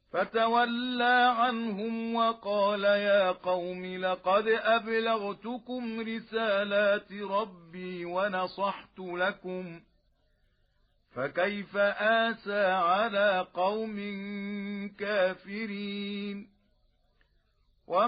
فتولى عنهم وقال يا قوم لقد أبلغتكم رسالات ربي ونصحت لكم فكيف آسى على قوم كافرين